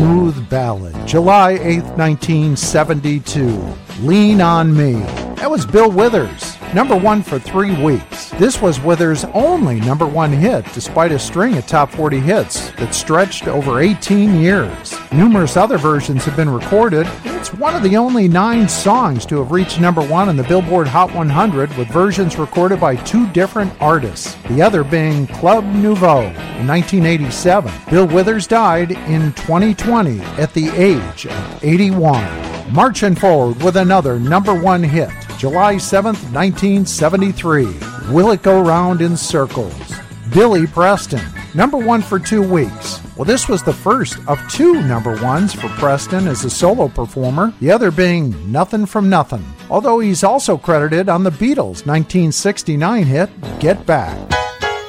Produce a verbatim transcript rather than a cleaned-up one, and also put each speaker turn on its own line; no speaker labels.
Smooth ballad, July eighth, nineteen seventy-two. Lean on Me. That was Bill Withers, number one for three weeks. This was Withers' only number one hit, despite a string of top forty hits that stretched over eighteen years. Numerous other versions have been recorded. It's one of the only nine songs to have reached number one on the Billboard Hot one hundred, with versions recorded by two different artists, the other being Club Nouveau in nineteen eighty-seven. Bill Withers died in twenty twenty at the age of eighty-one. Marching forward with another number one hit, July seventh, nineteen seventy-three. Will It Go Round in Circles? Billy Preston, number one for two weeks. Well, this was the first of two number ones for Preston as a solo performer, the other being Nothing from Nothing, although he's also credited on the Beatles' nineteen sixty-nine hit, Get Back.